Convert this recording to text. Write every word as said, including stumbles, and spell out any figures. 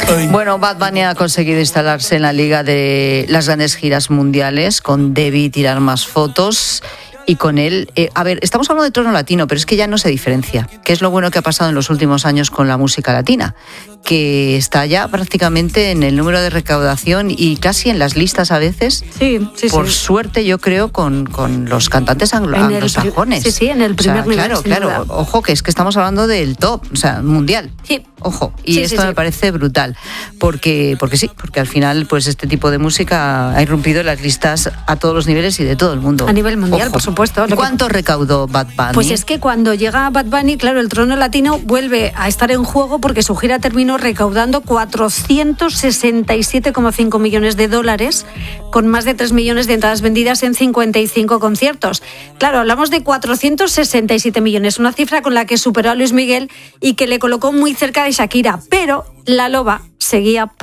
Bueno, Bad Bunny ha conseguido instalarse en la liga de las grandes giras mundiales con Debí tirar más fotos. Y con él, eh, a ver, estamos hablando de trono latino, pero es que ya no se diferencia. ¿Qué es lo bueno que ha pasado en los últimos años con la música latina? Que está ya prácticamente en el número de recaudación y casi en las listas a veces. Sí, sí, Por sí. suerte, yo creo, con, con los cantantes anglo- anglosajones. Sí, sí, en el primer o sea, nivel. Claro, sin claro. duda. Ojo, que es que estamos hablando del top, o sea, mundial. Sí. Ojo, y Sí, esto sí, me sí. parece brutal, porque porque sí, porque al final pues este tipo de música ha irrumpido en las listas a todos los niveles y de todo el mundo. A nivel mundial, Ojo. por supuesto. Lo que- ¿Cuánto recaudó Bad Bunny? Pues es que cuando llega Bad Bunny, claro, el trono latino vuelve a estar en juego porque su gira terminó recaudando cuatrocientos sesenta y siete coma cinco millones de dólares, con más de tres millones de entradas vendidas en cincuenta y cinco conciertos. Claro, hablamos de cuatrocientos sesenta y siete millones, una cifra con la que superó a Luis Miguel y que le colocó muy cerca de Shakira, pero la loba seguía